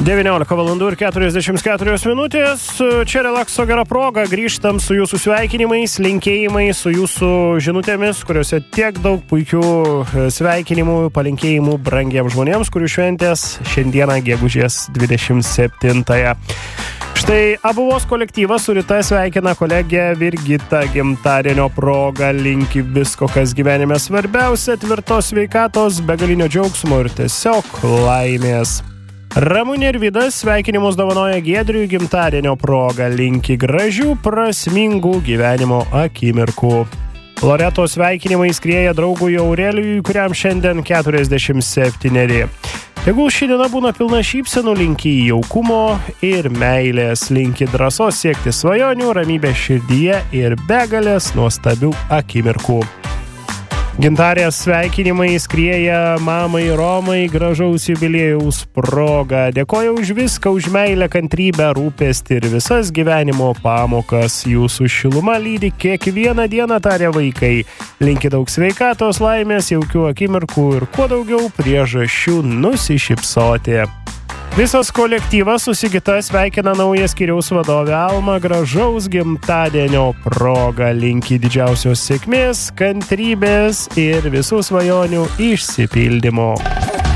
19:44. Čia relakso gera proga, grįžtam su jūsų sveikinimais, linkėjimais, su jūsų žinutėmis, kuriuose tiek daug puikių sveikinimų, palinkėjimų brangiems žmonėms, kurių šventės šiandieną gegužės 27-ąją. Štai Abuvos kolektyvas su Rita sveikina kolegę Virgitą gimtadienio proga, linki visko, kas gyvenime svarbiausia, tvirtos sveikatos, begalinio džiaugsmo ir tiesiog laimės. Ramunė ir Vidas sveikinimus dovanoja Giedriui gimtadienio proga, linki gražių, prasmingų gyvenimo akimirkų. Loreto sveikinimai skrieja draugui Aurelijui, kuriam šiandien 47. Tegul ši diena būna pilna šypsenų, linki jaukumo ir meilės, linki drąsos siekti svajonių, ramybės širdyje ir begalės nuostabių akimirkų. Gintarės sveikinimai skrieja mamai Romai gražaus jubiliejaus proga. Dėkoju už viską, už meilę, kantrybę, rūpestį ir visas gyvenimo pamokas. Jūsų šiluma lydi kiekvieną dieną, tarė vaikai. Linki daug sveikatos, laimės, jaukių akimirkų ir kuo daugiau priežasčių nusišypsoti. Visas kolektyvas su Sigita sveikina naują skyriaus vadovę Almą gražaus gimtadienio proga. Linki didžiausios sėkmės, kantrybės ir visų svajonių išsipildymo.